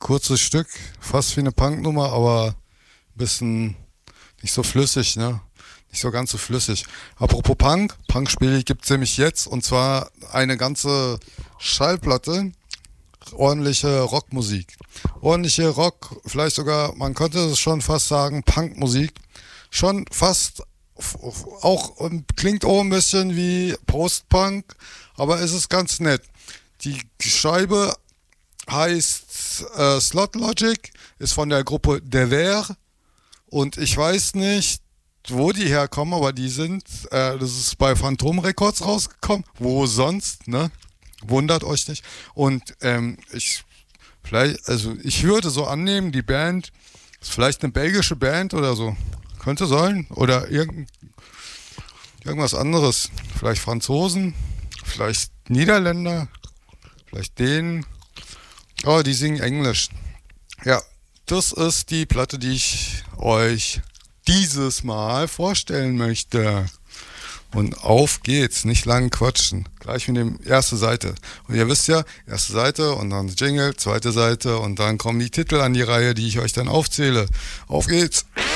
kurzes Stück, fast wie eine Punknummer, aber ein bisschen nicht so flüssig, ne? Nicht so ganz so flüssig. Apropos Punk, Punk gibt's nämlich jetzt und zwar eine ganze Schallplatte, ordentliche Rockmusik. Ordentliche Rock, vielleicht sogar, man könnte es schon fast sagen, Punkmusik. Schon fast auch klingt auch ein bisschen wie Post-Punk, aber es ist ganz nett. Die Scheibe heißt Slot Logic, ist von der Gruppe Dever und ich weiß nicht, wo die herkommen, aber die sind, das ist bei Phantom Records rausgekommen, wo sonst, ne? Wundert euch nicht. Und ich würde so annehmen, die Band ist vielleicht eine belgische Band oder so. Könnte sein. Oder irgendwas anderes. Vielleicht Franzosen, vielleicht Niederländer, vielleicht Dänen. Oh, die singen Englisch. Ja, das ist die Platte, die ich euch dieses Mal vorstellen möchte. Und auf geht's, nicht lang quatschen. Gleich mit dem erste Seite. Und ihr wisst ja, erste Seite und dann Jingle, zweite Seite und dann kommen die Titel an die Reihe, die ich euch dann aufzähle. Auf geht's!